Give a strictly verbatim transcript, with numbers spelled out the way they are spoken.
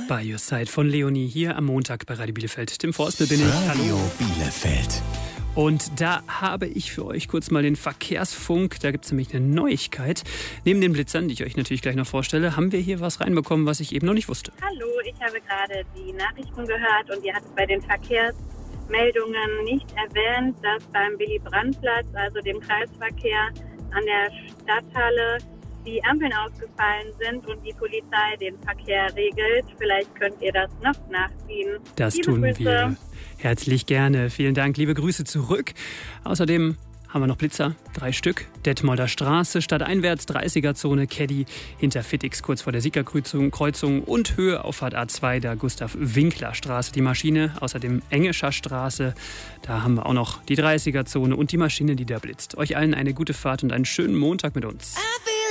By Your Side von Leonie hier am Montag bei Radio Bielefeld. Tim Forstl bin ich. Radio Bielefeld. Und da habe ich für euch kurz mal den Verkehrsfunk. Da gibt es nämlich eine Neuigkeit. Neben den Blitzern, die ich euch natürlich gleich noch vorstelle, haben wir hier was reinbekommen, was ich eben noch nicht wusste. Hallo, ich habe gerade die Nachrichten gehört und ihr hattet bei den Verkehrsmeldungen nicht erwähnt, dass beim Willy-Brandt-Platz, also dem Kreisverkehr an der Stadthalle, die Ampeln ausgefallen sind und die Polizei den Verkehr regelt. Vielleicht könnt ihr das noch nachziehen. Das Liebe tun Grüße. wir herzlich gerne. Vielen Dank, liebe Grüße zurück. Außerdem haben wir noch Blitzer, drei Stück. Detmolder Straße, stadteinwärts, dreißiger-Zone, Caddy, hinter Fittix, kurz vor der Siegerkreuzung Kreuzung und Höhe Auffahrt A zwei, da Gustav-Winkler-Straße, die Maschine. Außerdem Engescher Straße, da haben wir auch noch die dreißiger-Zone und die Maschine, die da blitzt. Euch allen eine gute Fahrt und einen schönen Montag mit uns.